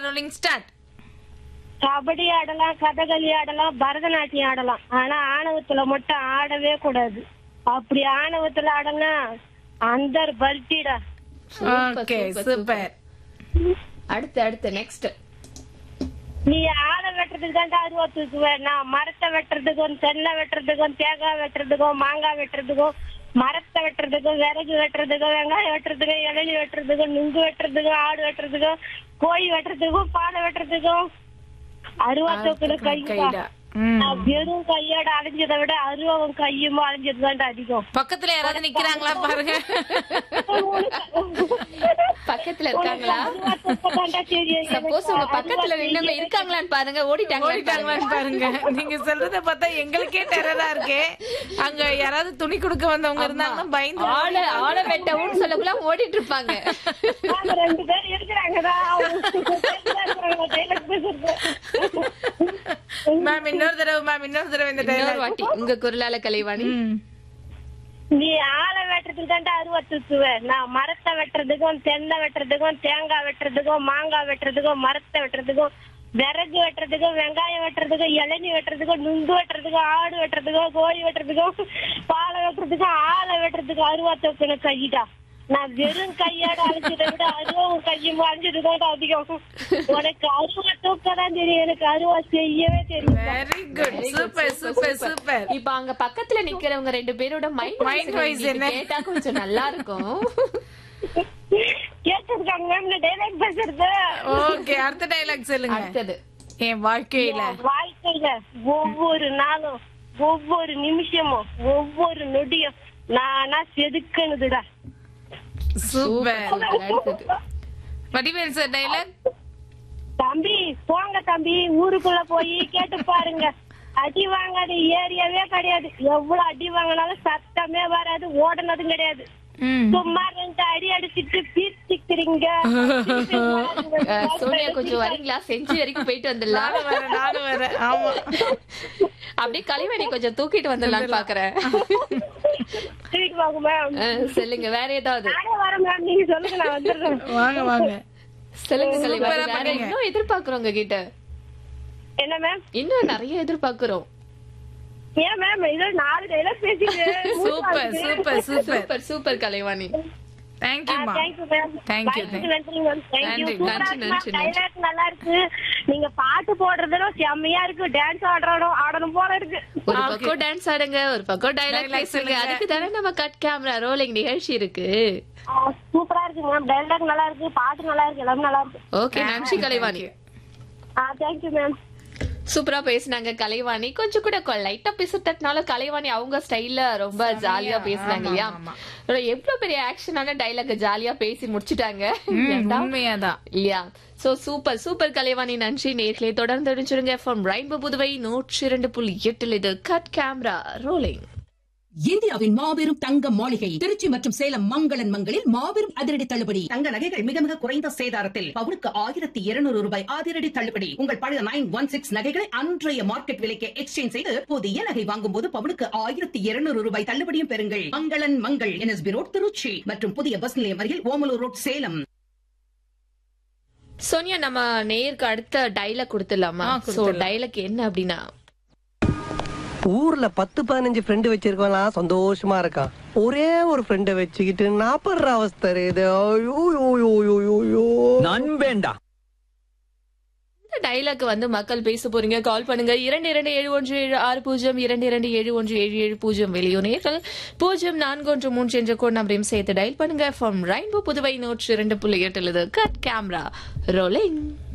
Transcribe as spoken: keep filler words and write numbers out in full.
Rolling start. Kabaddi ஆடலாம், கதகளி ஆடலாம், பரதநாட்டியம் ஆடலாம். ஆனா ஆணவத்துல மட்டும் ஆடவே கூடாது. அப்படி ஆணவத்துல ஆடனா அந்த பல்ட்டிடா. Okay super. அடுத்து அடுத்து நெக்ஸ்ட். நீ ஆளை வெட்டுறதுக்கு தான் அருவா தூக்குவேன். நான் மரத்தை வெட்டுறதுக்கும், தென்னை வெட்டுறதுக்கும், தேங்காய் வெட்டுறதுக்கும், மாங்காய் வெட்டுறதுக்கும், மரத்தை வெட்டுறதுக்கும், விறகு வெட்டுறதுக்கும், வெங்காயம் வெட்டுறதுக்கும், இளநி வெட்டுறதுக்கும், நுங்கு வெட்டுறதுக்கும், ஆடு வெட்டுறதுக்கும், கோழி வெட்டுறதுக்கும், பானை வெட்டுறதுக்கும் அருவா தூக்குற கைடா. நான் வெறும் கையோட அழிஞ்சதை விட அருவாவும் கையும் அழிஞ்சதுதான் அதிகம். பக்கத்துல யாராவது நிக்கிறாங்களா பாருங்க. பக்கத்துல இருக்காங்களா? சப்போஸ் உங்க பக்கத்துல நின்னவங்க இருக்காங்களான்னு பாருங்க. ஓடிட்டாங்களான்னு பாருங்க. நீங்க சொல்றத பார்த்தா எங்களுக்கே டெரரா இருக்கு. அங்க யாராவது துணி கொடுக்க வந்தவங்க இருந்தாங்கன்னா பயந்து ஆள ஆள வெட்டவும் சொல்லக்குள்ள ஓடிட்டு இருப்பாங்க. ரெண்டு பேர் இருக்கிறாங்கடா. மேம் இன்னொரு தடவை மேம் இன்னொரு தடவை இந்த இன்னொரு வாட்டி உங்க குரலால கலைவாணி. நீ ஆளை வெட்டுறதுக்கு தாண்டா அருவா தூக்குவேன். நான் மரத்தை வெட்டுறதுக்கும், தென்னை வெட்டுறதுக்கும், தேங்காய் வெட்டுறதுக்கும், மாங்காய் வெட்டுறதுக்கும், மரத்தை வெட்டுறதுக்கும், விறகு வெட்டுறதுக்கும், வெங்காயம் வெட்டுறதுக்கும், இளநி வெட்டுறதுக்கும், நுங்கு வெட்டுறதுக்கும், ஆடு வெட்டுறதுக்கும், கோழி வெட்டுறதுக்கும், பாலை வெட்டுறதுக்கும், ஆளை வெட்டுறதுக்கும் அருவா தூக்குன கைடா. நான் வெறும் கையோட அழிஞ்சதை விட அருவாவும் கையும் அழிஞ்சதுதான் அதிகம். உனக்கு அருவா தூக்கதான் தெரியும், எனக்கு அருவா செய்யவே தெரியும். Very good super super super. இப்ப அங்க பக்கத்துல நிக்கிறவங்க ரெண்டு பேரோட மைண்ட் மைண்ட் வைஸ் என்ன கேட்டா கொஞ்சம் நல்லா இருக்கும். கேட்டிருக்காங்க மேம் டைலாக் பேசுறது. ஓகே அடுத்த டைலாக் சொல்லுங்க. அடுத்தது. என் வாழ்க்கையில வாழ்க்கையில ஒவ்வொரு நாளும், ஒவ்வொரு நிமிஷமும், ஒவ்வொரு நொடியும் நானா செதுக்கணுதுடா. சூப்பர். அடுத்தது. Vadivel sir dialogue. தம்பி போங்க தம்பி, ஊருக்குள்ள போய் கேட்டு பாருங்க. அடி வாங்காத ஏரியாவே கிடையாது. எவ்வளவு அடி வாங்கினாலும் சத்தமே வராது, ஓடனதும் கிடையாது. சும்மா ரெண்டு அடி அடிச்சிட்டு பீச்சிக்கிறீங்க. சோனியா கொஞ்சம் வரீங்களா? செஞ்சு வரைக்கும் போயிட்டு வந்துடலாம். நானும் வரேன். ஆமா அப்படியே கலைவாணி கொஞ்சம் தூக்கிட்டு வந்துடலாம்னு பாக்குறேன். சொல்லுங்க வேற ஏதாவது. நீங்க சொல்லுங்க, நான் வந்துடுறேன். வாங்க வாங்க சொல்லுங்க கலைவாணி. வேற இன்னும் எதிர்பார்க்கிறோங்க கிட்ட. என்ன மேம்? இன்னும் நிறைய எதிர்பார்க்கிறோம். ஏன் மேம் இது நாலு டைலாக் பேசிட்டு. Super super super super Kalaivani. Thank you, Thank you, ma'am. Thank you. நன்றி மேம். Thank you. நன்றி நன்றி. டைலாக் நல்லா இருக்கு. நீங்க பாட்டு போடுறதும் செம்மையா இருக்கு. டான்ஸ் ஆடுறோம் ஆடணும் போல இருக்கு. ஒரு பக்கம் டான்ஸ் ஆடுங்க, ஒரு பக்கம் டைலாக் பேசுங்க. அதுக்கு தானே நம்ம கட் கேமரா ரோலிங் நிகழ்ச்சி இருக்கு. சூப்பரா இருக்கு மேம். டைலாக் நல்லா இருக்கு, பாட்டு நல்லா இருக்கு, எல்லாமே நல்லா இருக்கு. ஓகே நன்றி கலைவாணி. ஆ thank you மேம். சூப்பரா பேசினாங்க கலைவாணி. கொஞ்சம் கூட லைட்டா பேசுறதுனால கலைவாணி அவங்க ஸ்டைல்ல ரொம்ப ஜாலியா பேசினாங்க இல்லையா? எவ்வளவு பெரிய ஆக்ஷனான டைலாக் ஜாலியா பேசி முடிச்சுட்டாங்க இல்லையா? So super super Kalaivani. நன்றி நேர்களே. தொடர்ந்து தெரிஞ்சிருங்க. எஃப்எம் ரெயின்போ புதுவை நூற்றி இரண்டு புள்ளி எட்டில் இது கட் கேமரா ரோலிங். இந்தியாவின் மாபெரும் தங்க மாளிகை திருச்சி மற்றும் சேலம் மங்களன் மங்களில் மாபெரும் அதிரடி தள்ளுபடி. தங்க நகைகள் மிக மிக குறைந்த சேதாரத்தில் பவுனுக்கு ஆயிரத்தி இருநூறு ரூபாய் அதிரடி தள்ளுபடி. உங்கள் பழைய நைன் ஒன் சிக்ஸ் நகைகளை அன்றைய மார்க்கெட் விலைக்கு எக்ஸ்சேஞ்ச் செய்து புதிய நகை வாங்கும் போது பவுனுக்கு ஆயிரத்தி இருநூறு ரூபாய் தள்ளுபடியும் பெறுங்கள். மங்களன் மங்கள் என்எஸ்பி ரோட் திருச்சி மற்றும் புதிய பஸ் நிலையம் அருகில் ஓமலூர் ரோட் சேலம். சோனியா நம்ம நேருக்கு அடுத்த டைலாக் கொடுத்துடலாமா? சோ டைலாக் என்ன அப்படின்னா, ஊர்ல பத்து பதினஞ்சு ஃப்ரெண்டு வச்சிருக்கலாம், சந்தோஷமா இருக்கான். ஒரே ஒரு ஃப்ரெண்ட வச்சுக்கிட்டு நாப்படுற அவஸ்தை இது. நண்பேண்டா. இந்த டைலாக் வந்து மக்கள் பேச போறீங்க. கால் பண்ணுங்க இரண்டு இரண்டு ஏழு ஒன்று ஏழு ஆறு பூஜ்ஜியம் இரண்டு இரண்டு ஏழு ஒன்று ஏழு ஏழு பூஜ்ஜியம். வெளியூர்கள் பூஜ்ஜியம் நான்கு ஒன்று மூன்று என்ற கோட் நம்பரையும் சேர்த்து டயல் பண்ணுங்க. ஃப்ரம் ரெயின்போ புதுவை நூற்றி இரண்டு புள்ளி எட்டில் கட் கேமரா ரோலிங்.